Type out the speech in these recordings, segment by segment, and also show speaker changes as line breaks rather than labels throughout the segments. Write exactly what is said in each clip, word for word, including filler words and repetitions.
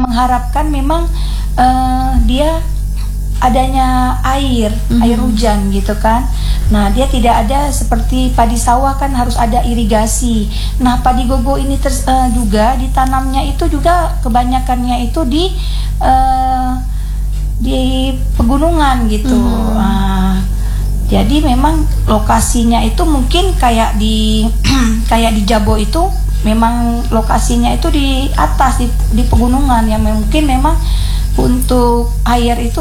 mengharapkan memang uh, dia adanya air, mm-hmm. air hujan gitu kan. Nah, dia tidak ada seperti padi sawah kan harus ada irigasi. Nah, padi gogo ini ter, uh, juga ditanamnya itu juga kebanyakannya itu di uh, di pegunungan gitu. Mm-hmm. Uh, jadi memang lokasinya itu mungkin kayak di kayak di Jabo itu memang lokasinya itu di atas di, di pegunungan yang mungkin memang untuk air itu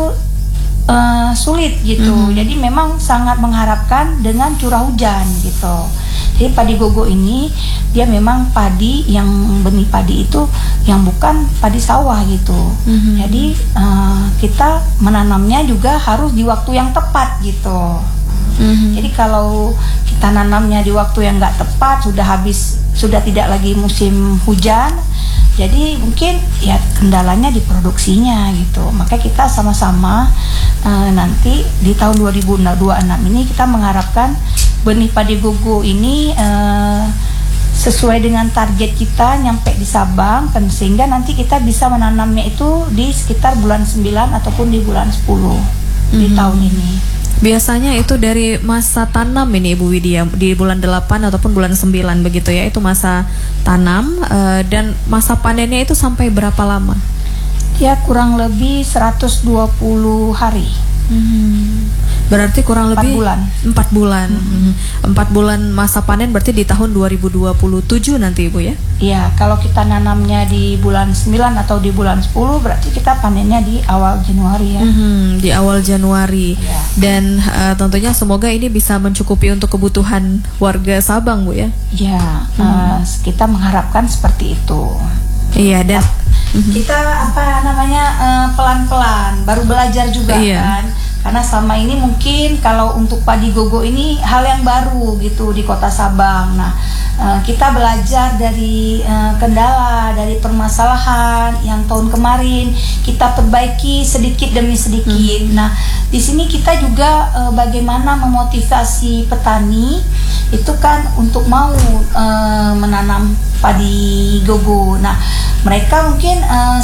Uh, sulit gitu, mm-hmm. jadi memang sangat mengharapkan dengan curah hujan gitu. Jadi padi gogo ini dia memang padi yang benih padi itu yang bukan padi sawah gitu. Mm-hmm. Jadi uh, kita menanamnya juga harus di waktu yang tepat gitu. Mm-hmm. Jadi kalau kita nanamnya di waktu yang nggak tepat, sudah habis, sudah tidak lagi musim hujan. Jadi mungkin ya kendalanya di produksinya gitu. Maka kita sama-sama uh, nanti di tahun dua ribu dua puluh enam ini kita mengharapkan benih padi gogo ini uh, sesuai dengan target kita nyampe di Sabang, kan, sehingga nanti kita bisa menanamnya itu di sekitar bulan sembilan ataupun di bulan sepuluh mm-hmm. di tahun ini.
Biasanya itu dari masa tanam ini Ibu Widya di bulan delapan ataupun bulan sembilan begitu ya, itu masa tanam, uh, dan masa panennya itu sampai berapa lama?
Ya kurang lebih seratus dua puluh hari.
Hmm. Berarti kurang
empat
lebih
bulan.
empat bulan. Hmm. empat bulan masa panen berarti di tahun dua ribu dua puluh tujuh nanti Ibu ya?
Iya, kalau kita nanamnya di bulan sembilan atau di bulan sepuluh berarti kita panennya di awal Januari ya.
Hmm, di awal Januari.
Ya.
Dan uh, tentunya semoga ini bisa mencukupi untuk kebutuhan warga Sabang Bu ya?
Iya, hmm. uh, kita mengharapkan seperti itu.
Iya, dan
kita apa namanya uh, pelan-pelan, baru belajar juga iya. kan. Karena selama ini mungkin kalau untuk padi gogo ini hal yang baru gitu di Kota Sabang. Nah, uh, kita belajar dari uh, kendala, dari permasalahan yang tahun kemarin kita perbaiki sedikit demi sedikit. Hmm. Nah, di sini kita juga uh, bagaimana memotivasi petani itu kan untuk mau uh, menanam padi gogo. Nah, mereka mungkin uh,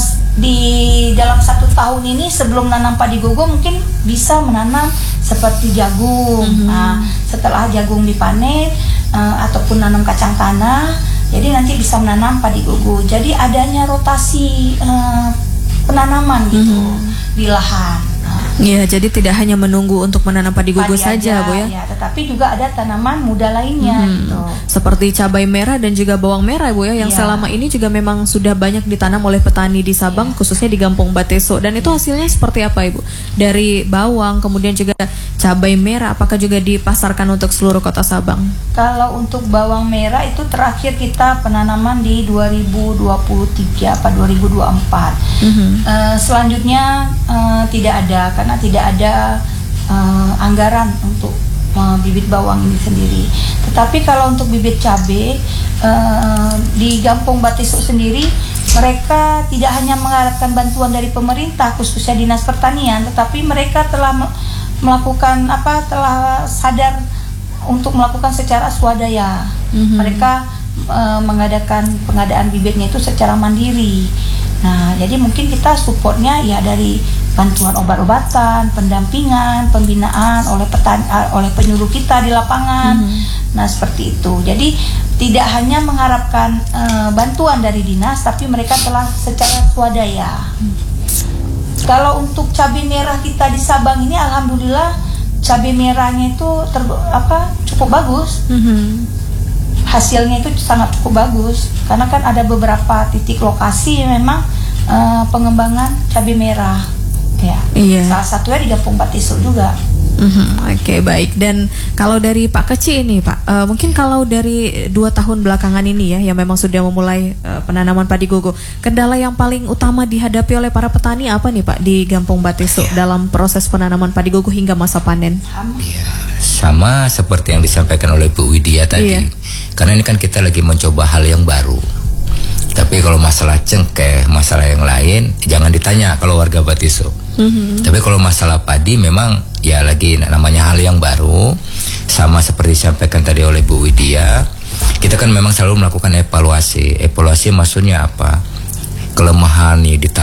di dalam satu tahun ini sebelum menanam padi gogo mungkin bisa menanam seperti jagung. Mm-hmm. Nah, setelah jagung dipanen uh, ataupun nanam kacang tanah, jadi nanti bisa menanam padi gogo. Jadi adanya rotasi uh, penanaman gitu mm-hmm. di lahan.
Iya, jadi tidak hanya menunggu untuk menanam padi gogo
padi
saja,
aja,
Bu ya?
ya. Tetapi juga ada tanaman muda lainnya,
hmm,
gitu.
Seperti cabai merah dan juga bawang merah, Bu ya, yang ya. selama ini juga memang sudah banyak ditanam oleh petani di Sabang, ya. khususnya di Gampong Bateso. Dan itu hasilnya seperti apa, Ibu? Dari bawang, kemudian juga cabai merah, apakah juga dipasarkan untuk seluruh Kota Sabang?
Kalau untuk bawang merah itu terakhir kita penanaman di dua ribu dua puluh tiga apa dua ribu dua puluh empat. Mm-hmm. Uh, selanjutnya uh, tidak ada karena tidak ada uh, anggaran untuk uh, bibit bawang ini sendiri. Tetapi kalau untuk bibit cabai uh, di Gampong Bateso sendiri, mereka tidak hanya mengharapkan bantuan dari pemerintah khususnya Dinas Pertanian, tetapi mereka telah melakukan apa telah sadar untuk melakukan secara swadaya. Mm-hmm. Mereka uh, mengadakan pengadaan bibitnya itu secara mandiri. Nah, jadi mungkin kita supportnya ya dari bantuan obat-obatan, pendampingan, pembinaan oleh petani, oleh penyuluh kita di lapangan. Mm-hmm. Nah, seperti itu. Jadi tidak hanya mengharapkan uh, bantuan dari dinas, tapi mereka telah secara swadaya. Mm. Kalau untuk cabai merah kita di Sabang ini, alhamdulillah cabai merahnya itu ter, apa cukup bagus. Mm-hmm. Hasilnya itu sangat cukup bagus karena kan ada beberapa titik lokasi yang memang uh, pengembangan cabai merah ya. Iya. Salah satunya di Gampong Bateso juga.
Mm-hmm. Oke, okay, baik. Dan kalau dari Pak Keci ini Pak, uh, mungkin kalau dari dua tahun belakangan ini ya, yang memang sudah memulai uh, penanaman padi gogo, kendala yang paling utama dihadapi oleh para petani apa nih Pak di Gampong Bateso ya. dalam proses penanaman padi gogo hingga masa panen?
Ya, sama seperti yang disampaikan oleh Bu Widya tadi. Iya. Karena ini kan kita lagi mencoba hal yang baru. Tapi kalau masalah cengkeh, masalah yang lain, jangan ditanya kalau warga Bateso. Mm-hmm. Tapi kalau masalah padi memang ya lagi namanya hal yang baru. Sama seperti disampaikan tadi oleh Bu Widya, kita kan memang selalu melakukan evaluasi. Evaluasi maksudnya apa? Kelemahan nih di